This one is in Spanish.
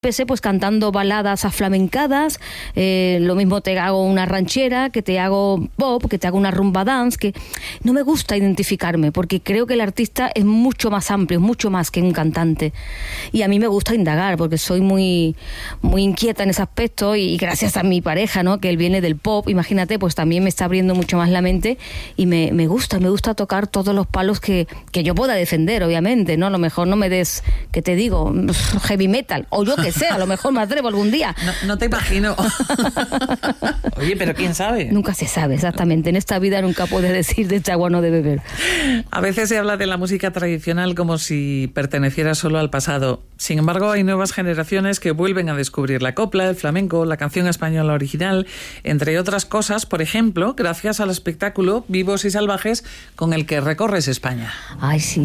empecé pues cantando baladas aflamencadas, lo mismo te hago una ranchera, que te hago pop, que te hago una rumba dance, que no me gusta identificarme, porque creo que el artista es mucho más amplio, es mucho más que un cantante. Y a mí me gusta indagar, porque soy muy, muy inquieta en ese aspecto, y gracias a mi pareja, ¿no?, que él viene del pop, imagínate, pues también me está abriendo mucho más la mente, y me gusta tocar todos los palos que yo pueda defender, obviamente, ¿no? A lo mejor no me des, ¿qué te digo?, heavy metal, o yo que sé, a lo mejor me atrevo algún día. No te imagino. Oye, pero quién sabe. Nunca se sabe, exactamente. En esta vida nunca puedes decir de esta agua no de beber. A veces se habla de la música tradicional como si perteneciera solo al pasado. Sin embargo, hay nuevas generaciones que vuelven a descubrir la copla, el flamenco, la canción española original, entre otras cosas, por ejemplo, gracias al espectáculo Vivos y Salvajes con el que recorres España. Ay, sí.